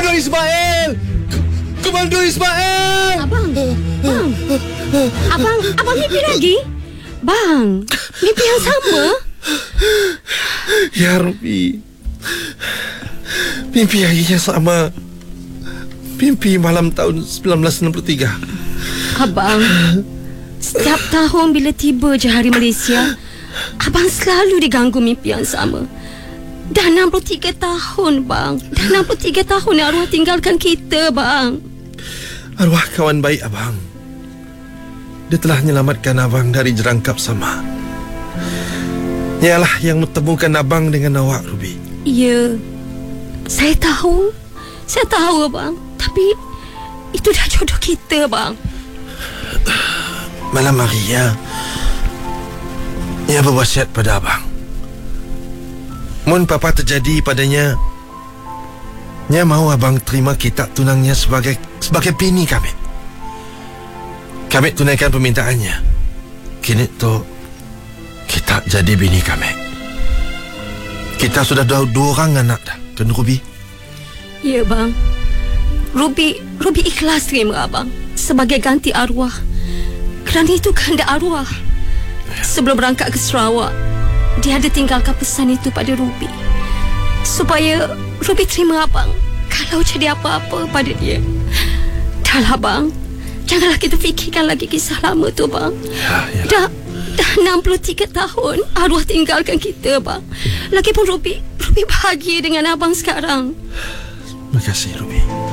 Komando Ismail! Komando Ismail! Abang. Abang mimpi lagi? Bang, mimpi yang sama? Ya Ruby, mimpi lagi yang sama. Mimpi malam tahun 1963. Abang, setiap tahun bila tiba je hari Malaysia, abang selalu diganggu mimpi yang sama. Dah 63 tahun, bang. Dah 63 tahun arwah tinggalkan kita, bang. Arwah kawan baik abang. Dia telah menyelamatkan abang dari jerangkap sama. Ialah yang menemukan abang dengan awak, Ruby. Ya, saya tahu. Saya tahu, abang. Tapi itu dah jodoh kita, bang. Malam hari ia berwasiat pada abang. Mun papa terjadi padanya, nya mau abang terima kitab tunangnya sebagai bini kami. Kami tunaikan permintaannya. Kini tu kita jadi bini kami. Kita sudah dua orang anak dah, kan Ruby? Ya, bang. Ruby ikhlas terima abang sebagai ganti arwah. Kerana itu kehendak arwah. Sebelum berangkat ke Sarawak, dia ada tinggalkan pesan itu pada Ruby, supaya Ruby terima abang kalau jadi apa-apa pada dia. Dahlah, bang. Janganlah kita fikirkan lagi kisah lama tu, bang. Dah 63 tahun arwah tinggalkan kita, bang. Lagipun Ruby bahagia dengan abang sekarang. Terima kasih, Ruby.